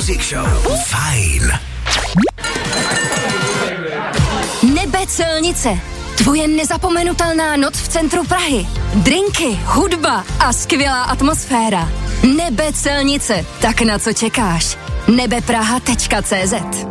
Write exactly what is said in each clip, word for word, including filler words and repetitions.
Music Show. Fajn. Nebe silnice. Tvoje nezapomenutelná noc v centru Prahy. Drinky, hudba a skvělá atmosféra. Nebe silnice. Tak na co čekáš? nebepraha tečka cé zet.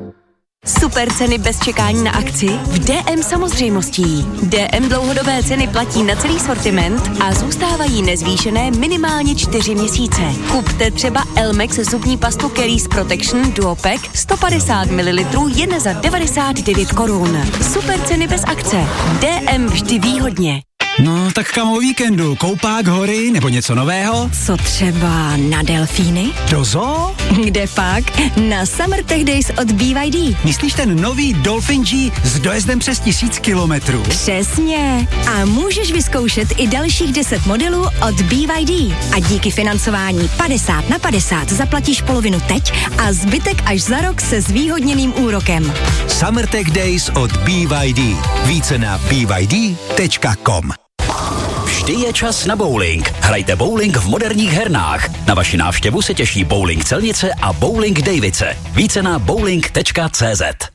Super ceny bez čekání na akci v D M samozřejmostí. D M dlouhodobé ceny platí na celý sortiment a zůstávají nezvýšené minimálně čtyři měsíce. Kupte třeba Elmex zubní pastu Caries Protection Duopack sto padesát mililitrů jen za devadesát devět korun. Super ceny bez akce. D M vždy výhodně. No, tak kam o víkendu? Koupák, hory nebo něco nového? Co třeba na delfíny? Do zoo? Kde pak? Na Summer Tech Days od B Y D. Myslíš ten nový Dolphin G s dojezdem přes tisíc kilometrů? Přesně. A můžeš vyzkoušet i dalších deset modelů od B Y D. A díky financování padesát na padesát zaplatíš polovinu teď a zbytek až za rok se zvýhodněným úrokem. Summer Tech Days od B Y D. Více na b y d tečka com. Vždy je čas na bowling. Hrajte bowling v moderních hernách. Na vaši návštěvu se těší Bowling Celnice a Bowling Davice. Více na bowling tečka cé zet.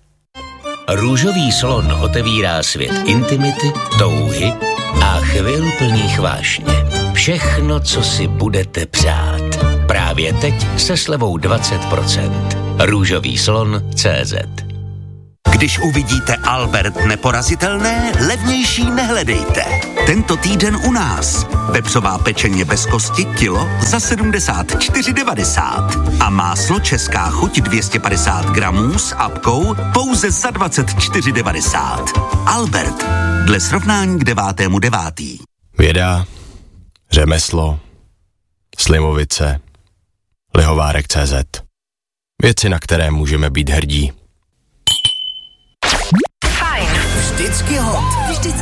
Růžový slon otevírá svět intimity, touhy a chvil plných vášně. Všechno, co si budete přát. Právě teď se slevou dvacet procent. Růžový slon tečka cé zet. Když uvidíte Albert neporazitelné, levnější nehledejte. Tento týden u nás. Vepřová pečeně bez kosti kilo za sedmdesát čtyři devadesát. A máslo Česká chuť dvě stě padesát gramů s apkou pouze za dvacet čtyři devadesát. Albert, dle srovnání k devátému devátý. Věda, řemeslo, Slimovice, Lihovárek tečka cé zet. Věci, na které můžeme být hrdí. Vždycky hot.